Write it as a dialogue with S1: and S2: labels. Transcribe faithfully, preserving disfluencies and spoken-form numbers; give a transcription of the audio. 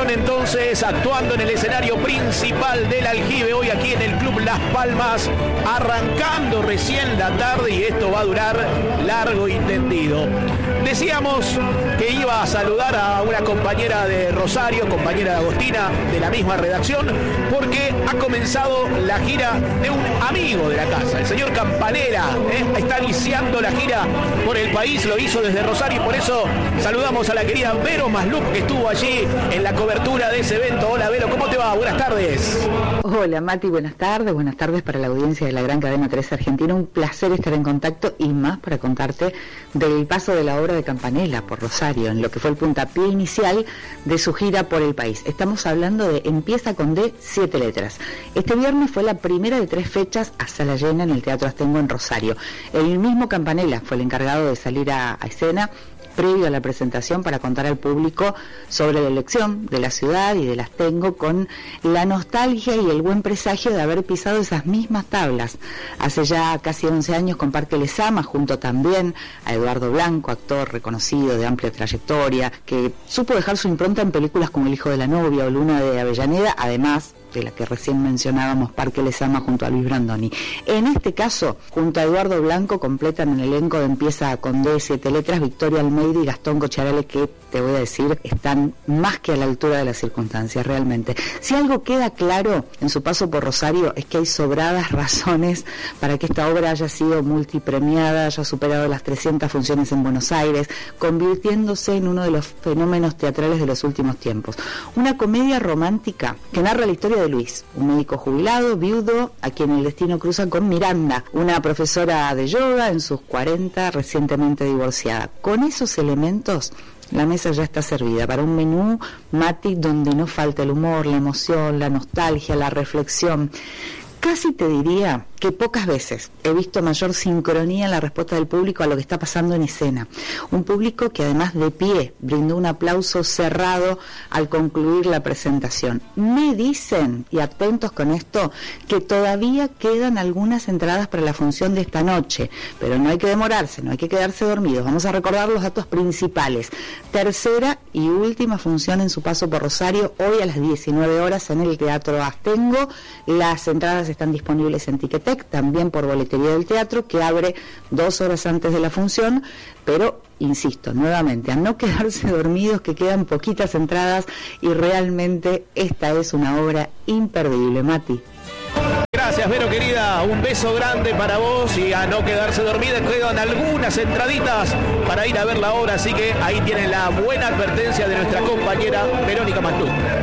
S1: Redacción entonces actuando en el escenario principal del Aljibe, hoy aquí en el Club Las Palmas, arrancando recién la tarde y esto va a durar largo y tendido. Decíamos que iba a saludar a una compañera de Rosario, compañera de Agostina, de la misma redacción, porque ha comenzado la gira de un amigo de la casa, el señor Campanella, ¿eh? Está iniciando la gira por el país, lo hizo desde Rosario y por eso saludamos a la querida Vero Maslup, que estuvo allí en la cobertura de ese evento. Hola Vero, ¿cómo te va? Buenas tardes.
S2: Hola Mati, buenas tardes, buenas tardes para la audiencia de la gran cadena tres Argentina. Un placer estar en contacto y más para contarte del paso de la obra de Campanella por Rosario, en lo que fue el puntapié inicial de su gira por el país. Estamos hablando de Empieza con D, siete letras. Este viernes fue la primera de tres fechas a sala llena en el Teatro Astengo en Rosario. El mismo Campanella fue el encargado de salir a, a escena previo a la presentación para contar al público sobre la elección de la ciudad y del Astengo, con la nostalgia y el buen presagio de haber pisado esas mismas tablas hace ya casi once años con Parque Lezama, junto también a Eduardo Blanco, actor reconocido de amplia trayectoria, que supo dejar su impronta en películas como El hijo de la novia o Luna de Avellaneda, además de la que recién mencionábamos, Parque Lezama, junto a Luis Brandoni. En este caso, junto a Eduardo Blanco, completan el elenco de Empieza con D, siete letras, Victoria Almeida y Gastón Cocciarelli, que, te voy a decir, están más que a la altura de las circunstancias, realmente. Si algo queda claro en su paso por Rosario, es que hay sobradas razones para que esta obra haya sido multipremiada, haya superado las trescientas funciones en Buenos Aires, convirtiéndose en uno de los fenómenos teatrales de los últimos tiempos. Una comedia romántica que narra la historia de Luis, un médico jubilado, viudo, a quien el destino cruza con Miranda, una profesora de yoga en sus cuarenta, recientemente divorciada. Con esos elementos, la mesa ya está servida para un menú, Mati, donde no falta el humor, la emoción, la nostalgia, la reflexión. Casi te diría que pocas veces he visto mayor sincronía en la respuesta del público a lo que está pasando en escena. Un público que además de pie brindó un aplauso cerrado al concluir la presentación. Me dicen, y atentos con esto, que todavía quedan algunas entradas para la función de esta noche, pero no hay que demorarse, no hay que quedarse dormidos. Vamos a recordar los datos principales. Tercera y última función en su paso por Rosario, hoy a las diecinueve horas en el Teatro Astengo. Las entradas están disponibles en Ticketek, también por boletería del teatro, que abre dos horas antes de la función, pero insisto, nuevamente, a no quedarse dormidos, que quedan poquitas entradas y realmente esta es una obra imperdible, Mati.
S1: Gracias, Vero, querida, un beso grande para vos y a no quedarse dormida. Quedan algunas entraditas para ir a ver la obra, así que ahí tienen la buena advertencia de nuestra compañera Verónica Maslup.